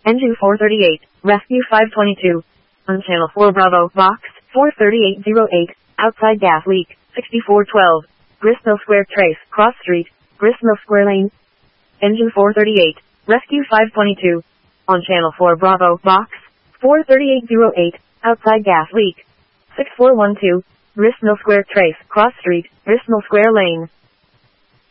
Engine 438, Rescue 522. On Channel 4 Bravo, Box 43808, outside gas leak, 6412. Gristmill Square Trace, Cross Street, Gristmill Square Lane. Engine 438, Rescue 522. On Channel 4 Bravo, Box 43808, outside gas leak, 6412. Gristmill Square Trace, Cross Street, Gristmill Square Lane.